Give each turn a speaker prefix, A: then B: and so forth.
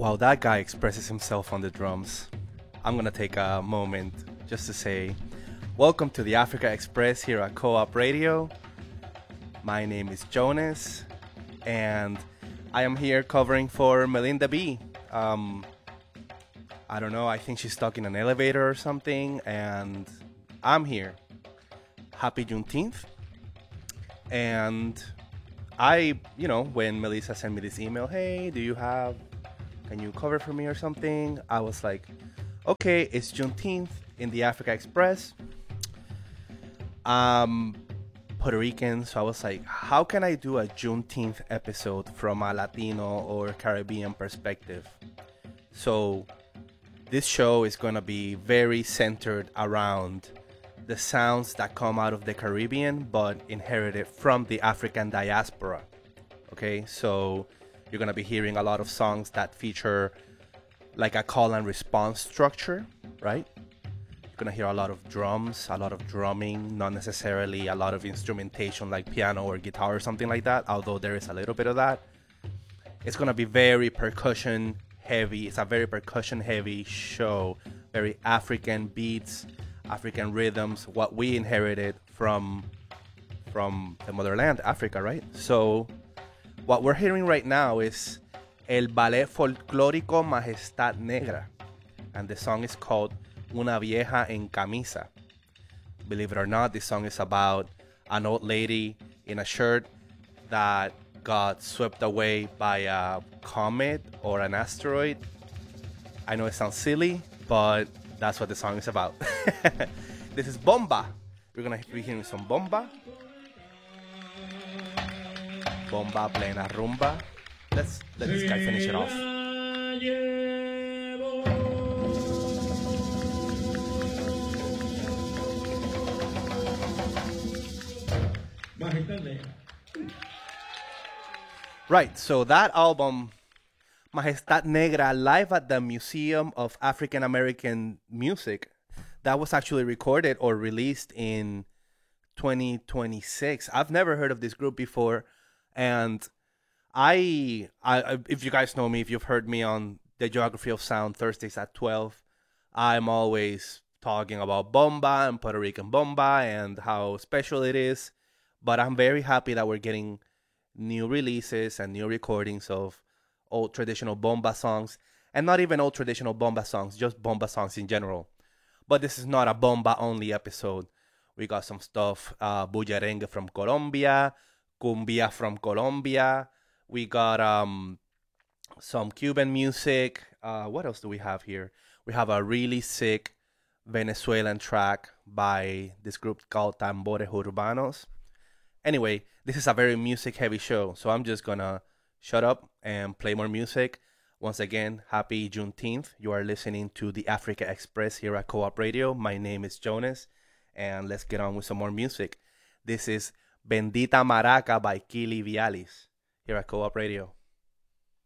A: While that guy expresses himself on the drums, I'm gonna take a moment just to say, welcome to the Africa Express here at Co-op Radio. My name is Jonas, and I am here covering for Melinda B. I don't know, I think she's stuck in an elevator or something, and I'm here. Happy Juneteenth. And when Melissa sent me this email, hey, can you cover for me or something? I was like, okay, it's Juneteenth in the Africa Express. Puerto Rican, so I was like, how can I do a Juneteenth episode from a Latino or Caribbean perspective? So this show is going to be very centered around the sounds that come out of the Caribbean but inherited from the African diaspora. Okay, so you're going to be hearing a lot of songs that feature like a call and response structure, right? You're going to hear a lot of drums, a lot of drumming, not necessarily a lot of instrumentation like piano or guitar or something like that, although there is a little bit of that. It's going to be very percussion heavy. It's a very percussion heavy show, very African beats, African rhythms, what we inherited from the motherland, Africa, right? So what we're hearing right now is El Ballet Folclórico Majestad Negra, and the song is called Una Vieja en Camisa. Believe it or not, this song is about an old lady in a shirt that got swept away by a comet or an asteroid. I know it sounds silly, but that's what the song is about. This is Bomba. We're gonna be hearing some Bomba. Bomba plena rumba. Let's let this guy finish it off. Right, so that album, Majestad Negra, live at the Museum of African American Music, that was actually recorded or released in 2026. I've never heard of this group before, and I if you guys know me, if you've heard me on the Geography of Sound Thursdays at 12, I'm always talking about Bomba and Puerto Rican Bomba and how special it is. But I'm very happy that we're getting new releases and new recordings of old traditional Bomba songs, and not even old traditional Bomba songs, just Bomba songs in general. But this is not a Bomba only episode. We got some stuff, Bullerengue from Colombia, Cumbia from Colombia. We got some Cuban music. What else do we have here? We have a really sick Venezuelan track by this group called Tambores Urbanos. Anyway, this is a very music heavy show, so I'm just gonna shut up and play more music. Once again, happy Juneteenth. You are listening to the Africa Express here at Co-op Radio. My name is Jonas, and let's get on with some more music. This is Bendita Maraca by Kili Vialis here at Co-op Radio.